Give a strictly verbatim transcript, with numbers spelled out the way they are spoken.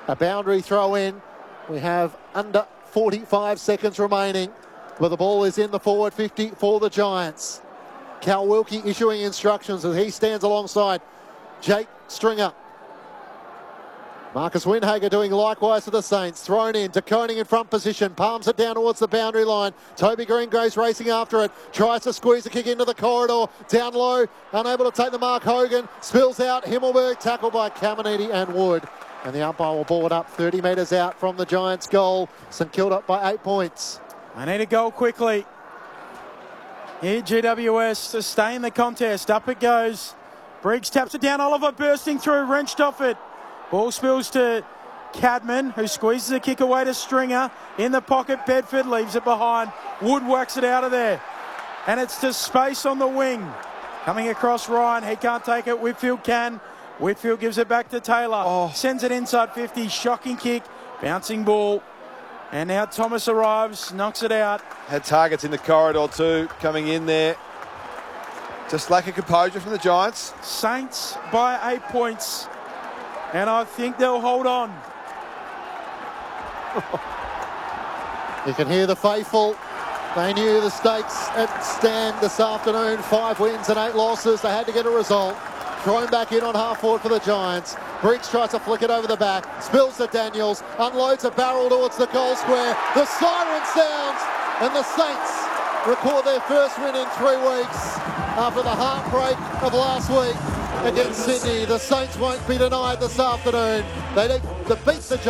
A boundary throw in. We have under forty-five seconds remaining, but the ball is in the forward fifty for the Giants. Cal Wilkie issuing instructions as he stands alongside Jake Stringer. Marcus Windhager doing likewise to the Saints. Thrown in to Koning in front position. Palms it down towards the boundary line. Toby Greengrave's racing after it. Tries to squeeze a kick into the corridor. Down low. Unable to take the mark. Hogan spills out. Himmelberg tackled by Caminiti and Wood. And the umpire will ball it up thirty metres out from the Giants' goal. St Kilda up by eight points. I need a goal quickly. Here, G W S to stay in the contest. Up it goes. Briggs taps it down. Oliver bursting through. Wrenched off it. Ball spills to Cadman, who squeezes a kick away to Stringer. In the pocket, Bedford leaves it behind. Wood whacks it out of there. And it's to space on the wing. Coming across Ryan. He can't take it. Whitfield can. Whitfield gives it back to Taylor. Oh. Sends it inside fifty. Shocking kick. Bouncing ball. And now Thomas arrives. Knocks it out. Had targets in the corridor too, coming in there. Just lack of composure from the Giants. Saints by eight points. And I think they'll hold on. You can hear the faithful. They knew the stakes at stand this afternoon. Five wins and eight losses. They had to get a result. Thrown back in on half forward for the Giants. Briggs tries to flick it over the back. Spills to Daniels. Unloads a barrel towards the goal square. The siren sounds. And the Saints record their first win in three weeks after the heartbreak of last week against Sydney. The Saints won't be denied this afternoon. They beat the Giants.